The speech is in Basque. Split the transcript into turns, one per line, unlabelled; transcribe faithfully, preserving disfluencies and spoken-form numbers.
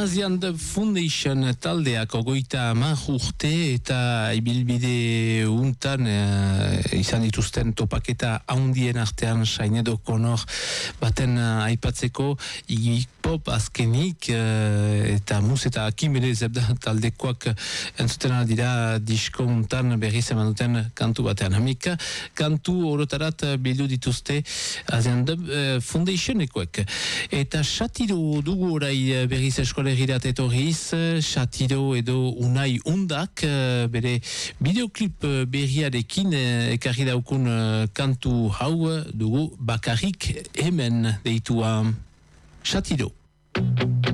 Asian Dub Foundation taldeak ogoita hamar urte eta ibilbide untan e, izan dituzten topaketa haundien artean Sainedo Konor baten uh, aipatzeko hip-hop azkenik uh, eta mus eta akimere zebda taldekoak entzuten dira disko untan berriz eman duten kantu batean. Hamika kantu orotarat bildu dituzte Asian Dub uh, Foundationekoek. Eta Xatiro dugu orai berriz eskolegirat etorriz, Xatiro edo Unai Undak, bere bideoklip berriarekin ekarri daukun kantu hau dugu bakarrik hemen deitua Xatiro.